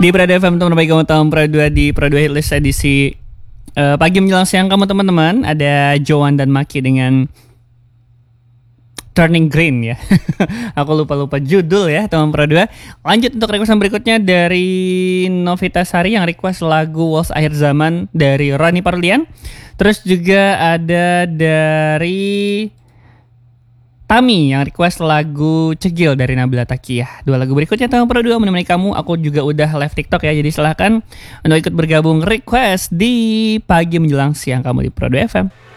Di Prado FM teman baik kamu tahun Prado 2 di Prado Hitlist edisi pagi menjelang siang kamu teman-teman. Ada Joan dan Maki dengan Turning Green ya. Aku lupa judul ya teman Prado 2. Lanjut untuk requestan berikutnya dari Novita Sari yang request lagu Waltz Akhir Zaman dari Rani Parlian. Terus juga ada dari Tami yang request lagu Cegil dari Nabila Takiyah. Dua lagu berikutnya tahun Pro 2 menemani kamu. Aku juga udah live TikTok ya. Jadi silahkan untuk ikut bergabung request di pagi menjelang siang kamu di Pro 2 FM.